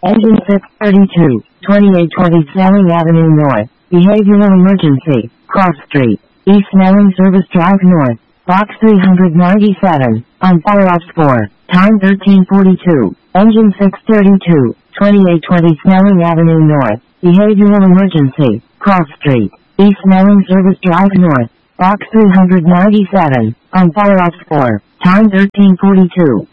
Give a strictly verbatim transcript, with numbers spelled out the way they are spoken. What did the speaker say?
Engine six thirty-two, twenty-eight twenty Snelling Avenue North. Behavioral emergency. Cross Street. East Snelling Service Drive North. Box three ninety-seven. On fire ops four. Time thirteen forty-two. Engine six thirty-two, twenty-eight twenty Snelling Avenue North. Behavioral emergency. Cross Street. East Snelling Service Drive North. Box three ninety-seven. On fire ops four. Time thirteen forty-two.